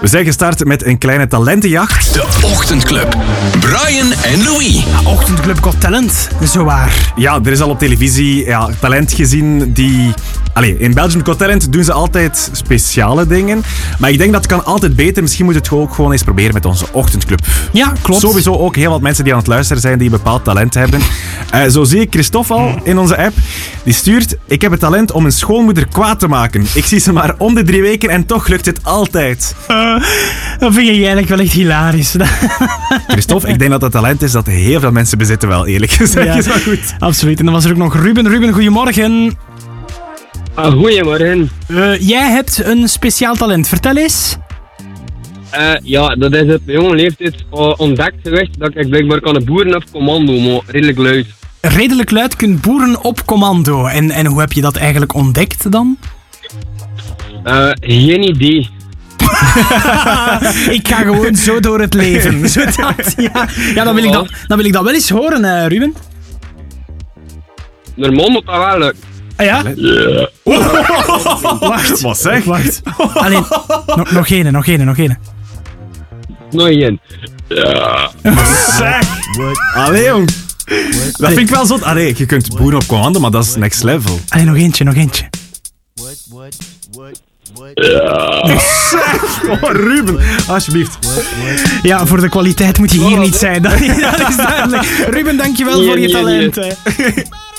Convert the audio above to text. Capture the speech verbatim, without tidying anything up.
We zijn gestart met een kleine talentenjacht. De Ochtendclub. Brian en Louis. Ja, Ochtendclub Got Talent, zo waar. Ja, er is al op televisie ja, talent gezien die... Allee, in Belgium Got Talent doen ze altijd speciale dingen. Maar ik denk dat kan altijd beter. Misschien moet het ook gewoon eens proberen met onze Ochtendclub. Ja, klopt. Sowieso ook heel wat mensen die aan het luisteren zijn die een bepaald talent hebben. Uh, zo zie ik Christophe al in onze app. Die stuurt: ik heb het talent om een schoonmoeder kwaad te maken. Ik zie ze maar om de drie weken en toch lukt het altijd. Uh, dat vind je eigenlijk wel echt hilarisch. Christophe, ik denk dat dat talent is dat heel veel mensen bezitten wel, eerlijk gezegd. Ja, is wel goed. Absoluut. En dan was er ook nog Ruben. Ruben, goedemorgen. Ah, goedemorgen. Uh, jij hebt een speciaal talent. Vertel eens. Uh, ja, dat is op jonge leeftijd uh, ontdekt geweest dat ik blijkbaar kan boeren op commando, maar redelijk luid. Redelijk luid kunt boeren op commando. En, en hoe heb je dat eigenlijk ontdekt dan? Uh, geen idee. Ik ga gewoon zo door het leven. Zo dat, ja, ja dan, wil ik dat, dan wil ik dat wel eens horen, uh, Ruben. Normaal moet dat wel lukken. Ah ja? Yeah. Oh. Wacht. Wat zeg? Wacht. Alleen, nog, nog één, nog één, nog één. Nog één. Ja. Zeg. Allee, jong. Dat vind ik wel zot. Allee, je kunt boeren op commando, maar dat is next level. Allee, nog eentje, nog eentje. Ja. Zeg. Oh, Ruben. Alsjeblieft. Ja, voor de kwaliteit moet je hier niet zijn. Dat, dat is duidelijk. Ruben, dankjewel Nee, voor je nee, talent. nee. Hè.